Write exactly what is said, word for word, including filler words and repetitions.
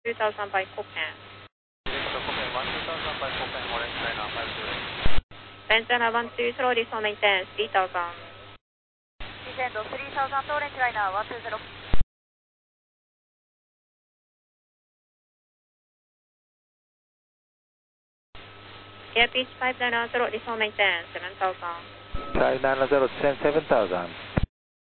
two thousand by Copen. Copen one two thousand by Copen, orange liner five zero. Lantana one two, slowly so maintain three thousand. Descend three thousand, orange liner one two zero. Air pitch five nine zero, slowly so maintain seven thousand. five nine zero, descend seven thousand.